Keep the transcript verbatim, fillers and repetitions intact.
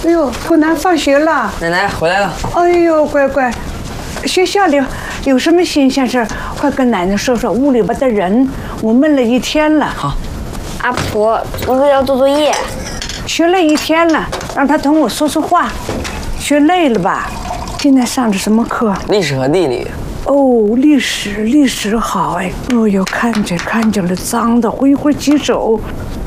哎呦，普南放学了， 奶奶回来了。 哎呦，乖乖，学校里有什么新鲜事？快跟奶奶说说。屋里边的人，我闷了一天了。 好。 阿婆，我们要做作业。 学了一天了，让他同我说说话。学累了吧？今天上的什么课？ 历史和地理。 哦，历史，历史好哎。哦呦，看见看见了，脏的挥挥几手。